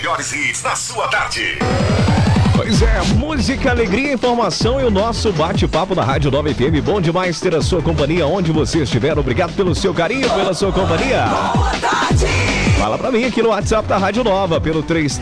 melhores hits na sua tarde. Pois é, música, alegria, informação e o nosso bate-papo na Rádio Nova FM. Bom demais ter a sua companhia onde você estiver. Obrigado pelo seu carinho, pela sua companhia. Boa tarde! Fala pra mim aqui no WhatsApp da Rádio Nova, pelo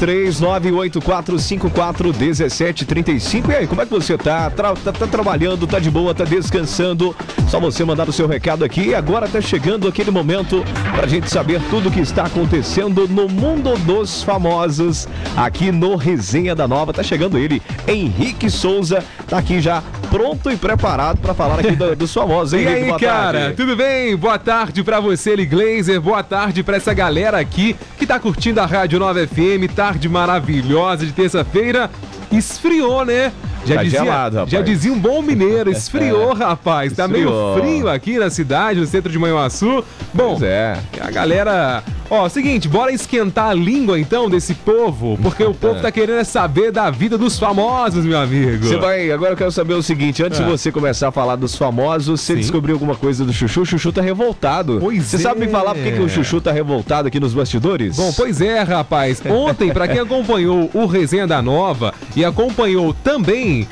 33984541735. E aí, como é que você tá? Tá trabalhando, tá de boa, tá descansando? Só você mandar o seu recado aqui. E agora tá chegando aquele momento pra gente saber tudo o que está acontecendo no mundo dos famosos aqui no Resenha da Nova. Tá chegando ele, Henrique Souza, tá aqui já pronto e preparado pra falar aqui dos famosos. Hein, Henrique? E aí, cara, tudo bem? Boa tarde pra você, Eli Glazer. Boa tarde pra essa galera aqui que tá curtindo a Rádio Nova FM. Tarde maravilhosa de terça-feira. Esfriou, né? Já dizia um bom mineiro, esfriou, rapaz. Tá meio frio aqui na cidade, no centro de Manhuaçu. Bom, a galera... Ó, seguinte, bora esquentar a língua então desse povo, porque o povo tá querendo saber da vida dos famosos, meu amigo. Agora eu quero saber o seguinte, antes de você começar a falar dos famosos, você descobriu alguma coisa do Chuchu? O Chuchu tá revoltado. Você sabe me falar por que o Chuchu tá revoltado aqui nos bastidores? Bom, pois é, rapaz. Ontem, pra quem acompanhou o Resenha da Nova e acompanhou também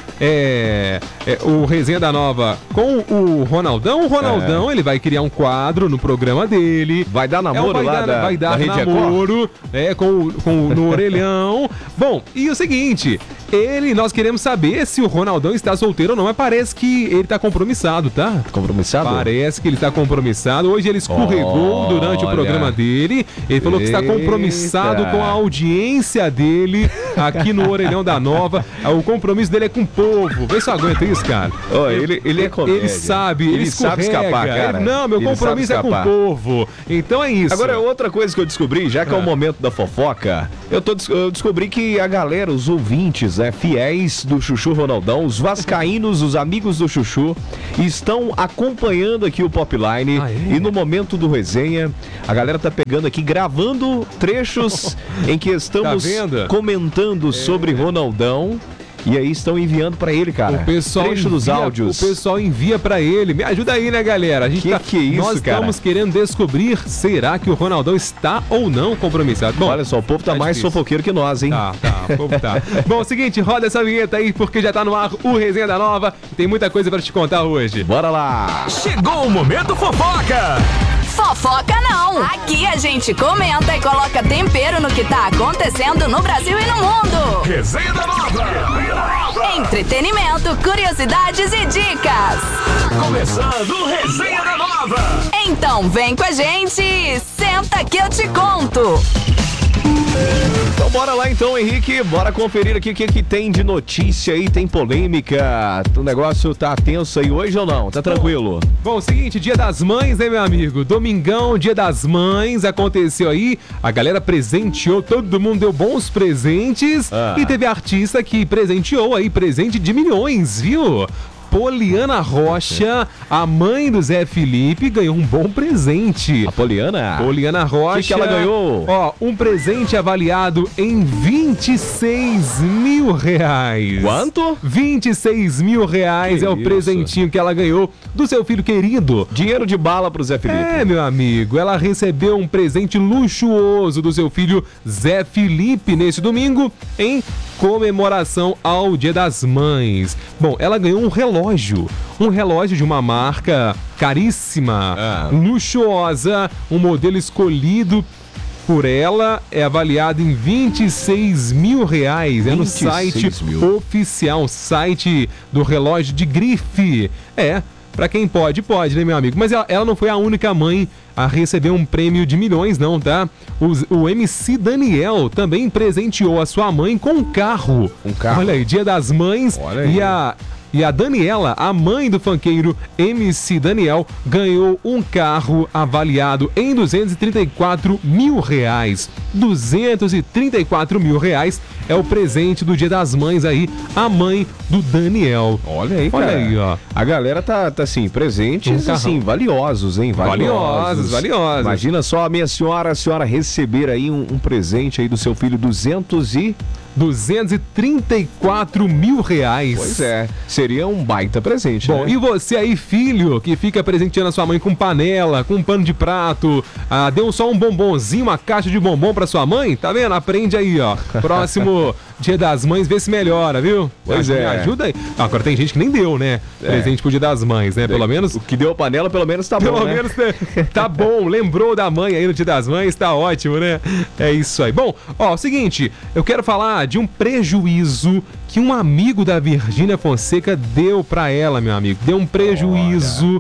o Resenha da Nova com o Ronaldão, ele vai criar um quadro no programa dele. Vai dar namoro vai dar namoro, no orelhão. Bom, e o seguinte, nós queremos saber se o Ronaldão está solteiro ou não, mas parece que ele tá compromissado, tá? Compromissado? Parece que ele tá compromissado. Hoje ele escorregou durante o programa dele. Ele falou que está compromissado com a audiência dele aqui no Orelhão da Nova. O compromisso dele é com o povo. Vê se eu aguento isso, cara. Ele é comédia. Ele sabe escapar, cara. Meu compromisso é com o povo. Então é isso. Agora, outra coisa que eu descobri, já que é o momento da fofoca, eu descobri que a galera, os ouvintes, fiéis do Chuchu Ronaldão, os vascaínos, os amigos do Chuchu, estão acompanhando aqui o Popline. E no momento do resenha, a galera tá pegando aqui, gravando trechos em que estamos comentando sobre Ronaldão. E aí estão enviando pra ele, cara. O pessoal trecho dos áudios. O pessoal envia pra ele. Me ajuda aí, né, galera? A gente que é isso, nós estamos querendo descobrir, será que o Ronaldão está ou não compromissado? Bom, olha só, o povo tá mais fofoqueiro que nós, hein? O povo tá. Bom, é o seguinte, roda essa vinheta aí, porque já tá no ar o Resenha da Nova. Tem muita coisa pra te contar hoje. Bora lá! Chegou o Momento Fofoca! Fofoca não! Aqui a gente comenta e coloca tempero no que tá acontecendo no Brasil e no mundo! Resenha da Nova! Entretenimento, curiosidades e dicas! Começando o Resenha da Nova! Então vem com a gente e senta que eu te conto! Então bora lá então, Henrique, bora conferir aqui o que tem de notícia aí, tem polêmica, o negócio tá tenso aí hoje ou não? Tá tranquilo? Bom, seguinte, Dia das Mães, né, meu amigo? Domingão, Dia das Mães, aconteceu aí, a galera presenteou, todo mundo deu bons presentes e teve artista que presenteou aí, presente de milhões, viu? Poliana Rocha, a mãe do Zé Felipe, ganhou um bom presente. A Poliana Rocha. O que ela ganhou? Ó, um presente avaliado em R$26 mil. Quanto? R$26 mil é o presentinho que ela ganhou do seu filho querido. Dinheiro de bala pro Zé Felipe. Meu amigo, ela recebeu um presente luxuoso do seu filho Zé Felipe nesse domingo em comemoração ao Dia das Mães. Bom, ela ganhou um relógio de uma marca caríssima, luxuosa, um modelo escolhido por ela, é avaliado em R$26 mil. É no site oficial, um site do relógio de grife. Pra quem pode, né, meu amigo? Mas ela não foi a única mãe a receber um prêmio de milhões, não, tá? O MC Daniel também presenteou a sua mãe com um carro. Olha aí, Dia das Mães. E a Daniela, a mãe do funkeiro MC Daniel, ganhou um carro avaliado em R$234 mil. R$234 mil é o presente do Dia das Mães aí, a mãe do Daniel. Olha aí, cara. Olha aí, ó. A galera tá assim, presentes, assim, valiosos, hein? Valiosos. Imagina só a senhora receber aí um presente aí do seu filho, R$234 R$234 mil. Pois é, seria um baita presente, Bom, né? e você aí, filho, que fica presenteando a sua mãe com panela, com pano de prato, deu só um bombonzinho, uma caixa de bombom pra sua mãe? Tá vendo? Aprende aí, ó. Próximo Dia das Mães, vê se melhora, viu? Pois Me é. ajuda aí. Agora tem gente que nem deu, né? Presente pro Dia das Mães, né? Pelo menos... O que deu a panela, pelo menos tá Pelo bom, né? menos tá bom, lembrou da mãe aí no Dia das Mães, tá ótimo, né? É isso aí. Bom, ó, o seguinte, eu quero falar de um prejuízo que um amigo da Virgínia Fonseca deu pra ela, meu amigo. Deu um prejuízo.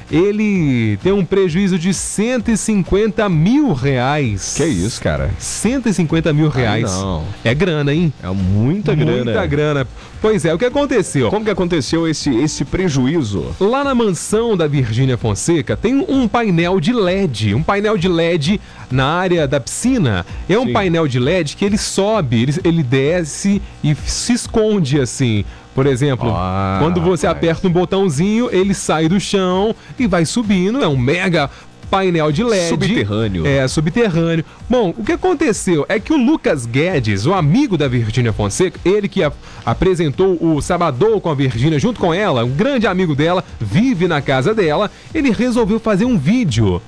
Ele tem um prejuízo de R$150 mil. Que isso, cara? R$150 mil. não. É grana, hein? É muita grana. Muita grana. Pois é, o que aconteceu? Como que aconteceu esse prejuízo? Lá na mansão da Virgínia Fonseca tem um painel de LED. Um painel de LED na área da piscina. É um Sim. painel de LED que ele sobe, ele desce e se esconde assim. Por exemplo, quando você aperta um botãozinho, ele sai do chão e vai subindo. É um mega painel de LED. Subterrâneo. É, subterrâneo. Bom, o que aconteceu é que o Lucas Guedes, o amigo da Virgínia Fonseca, ele que apresentou o Sabadão com a Virgínia junto com ela, um grande amigo dela, vive na casa dela, ele resolveu fazer um vídeo.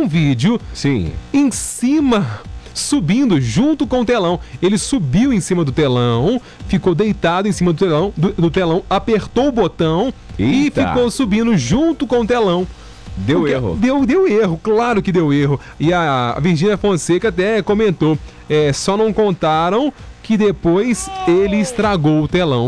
Sim. Em cima, subindo junto com o telão. Ele subiu em cima do telão, ficou deitado em cima do telão, apertou o botão e Eita. ficou subindo junto com o telão. Deu erro. Deu erro, claro que deu erro. E a Virgínia Fonseca até comentou, só não contaram que depois ele estragou o telão.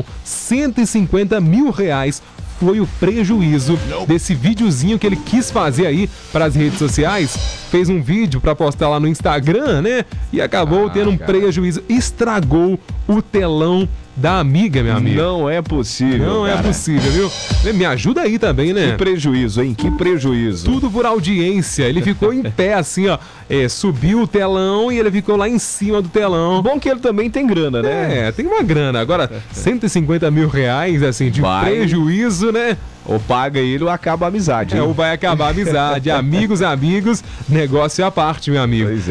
R$150 mil foi o prejuízo desse videozinho que ele quis fazer aí para as redes sociais. Fez um vídeo para postar lá no Instagram, né? E acabou tendo um prejuízo. Estragou o telão da amiga, meu amigo. Não é possível. Não é cara. possível, viu? Me ajuda aí também, né? Que prejuízo, hein? Que prejuízo. Tudo por audiência. Ele ficou em pé, assim, ó. Subiu o telão e ele ficou lá em cima do telão. Bom que ele também tem grana, né? Tem uma grana. Agora, R$150 mil, assim, de Vai. prejuízo, né? Ou paga ele ou acaba a amizade. hein? Ou vai acabar a amizade. Amigos, negócio à parte, meu amigo. Pois é.